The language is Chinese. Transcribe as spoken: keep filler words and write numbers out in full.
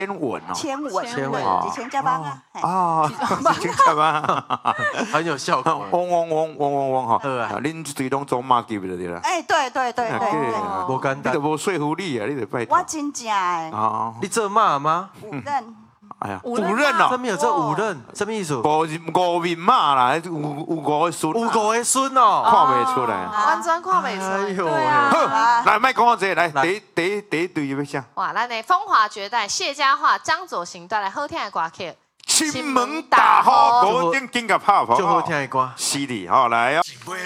千文哦， 千文， 千文， 文几千加班啊？ 啊，几千加班， 很有效果。 嗡嗡嗡嗡嗡嗡哈， 好啊， 恁最拢做马级的对啦。 哎，对对对对对， 无简单你都，无说服力啊，你得拜托。 我真正诶， 啊， 你做嘛吗？ 五任， 哎呀， 五任五任哦， 上面有这五任，什么意思？ 五五面马啦，有有五个孙， 五个的孙哦， 看袂出来。 完全看袂出哎呦来。对啊， 好，来，卖讲我这来， 来第一第一第一队要啥？ 哇，咱的风华绝代、谢家话、张左行带来好听的歌曲。 亲门大户，五点紧甲拍跑， 就好听的歌。 犀利，好来啊！